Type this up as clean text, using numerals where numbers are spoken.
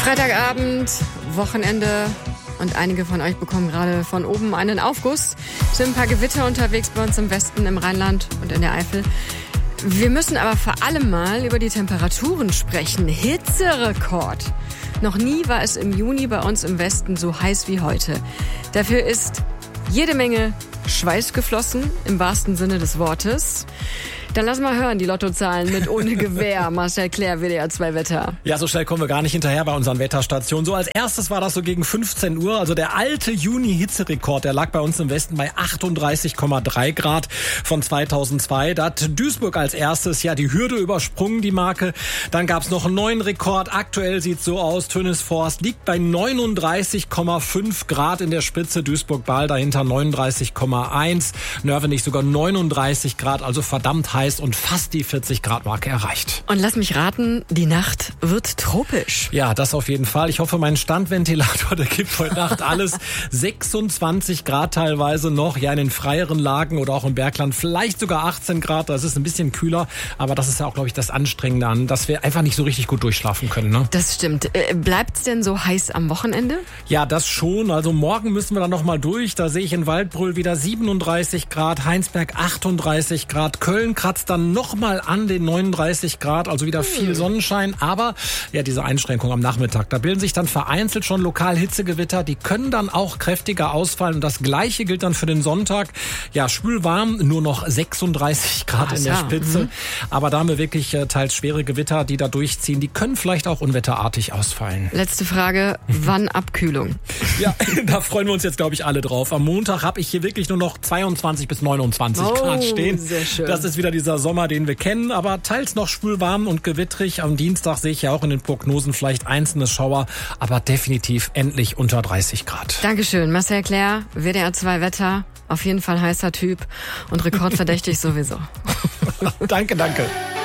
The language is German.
Freitagabend, Wochenende und einige von euch bekommen gerade von oben einen Aufguss. Es sind ein paar Gewitter unterwegs bei uns im Westen, im Rheinland und in der Eifel. Wir müssen aber vor allem mal über die Temperaturen sprechen. Hitzerekord. Noch nie war es im Juni bei uns im Westen so heiß wie heute. Dafür ist jede Menge Schweiß geflossen, im wahrsten Sinne des Wortes. Dann lass mal hören, die Lottozahlen mit ohne Gewehr. Marcel Clair, WDR 2 Wetter. Ja, so schnell kommen wir gar nicht hinterher bei unseren Wetterstationen. So als erstes war das so gegen 15 Uhr. Also der alte Juni-Hitzerekord, der lag bei uns im Westen bei 38,3 Grad von 2002. Da hat Duisburg als erstes ja die Hürde übersprungen, die Marke. Dann gab es noch einen neuen Rekord. Aktuell sieht es so aus, Tönisvorst liegt bei 39,5 Grad in der Spitze. Duisburg-Bahl dahinter 39,1. Nörvenich sogar 39 Grad, also verdammt heiß und fast die 40-Grad-Marke erreicht. Und lass mich raten, die Nacht wird tropisch. Ja, das auf jeden Fall. Ich hoffe, mein Standventilator, der gibt heute Nacht alles. 26 Grad teilweise noch, ja in den freieren Lagen oder auch im Bergland vielleicht sogar 18 Grad. Das ist ein bisschen kühler, aber das ist ja auch, glaube ich, das Anstrengende an, dass wir einfach nicht so richtig gut durchschlafen können. Ne? Das stimmt. Bleibt's denn so heiß am Wochenende? Ja, das schon. Also morgen müssen wir dann noch mal durch. Da sehe ich in Waldbröl wieder 37 Grad, Heinsberg 38 Grad, Köln kratzt dann nochmal an den 39 Grad, also wieder viel Sonnenschein. Aber ja, diese Einschränkung am Nachmittag, da bilden sich dann vereinzelt schon lokal Hitzegewitter. Die können dann auch kräftiger ausfallen. Und das Gleiche gilt dann für den Sonntag. Ja, schwül warm, nur noch 36 Grad in der Spitze. Aber da haben wir wirklich teils schwere Gewitter, die da durchziehen. Die können vielleicht auch unwetterartig ausfallen. Letzte Frage, wann Abkühlung? Ja, da freuen wir uns jetzt, glaube ich, alle drauf. Am Montag habe ich hier wirklich nur noch 22 bis 29 Grad stehen. Sehr schön. Das ist wieder dieser Sommer, den wir kennen, aber teils noch schwül warm und gewittrig. Am Dienstag sehe ich ja auch in den Prognosen vielleicht einzelne Schauer, aber definitiv endlich unter 30 Grad. Dankeschön, Marcel Clair, WDR 2 Wetter. Auf jeden Fall heißer Typ und rekordverdächtig sowieso. Danke.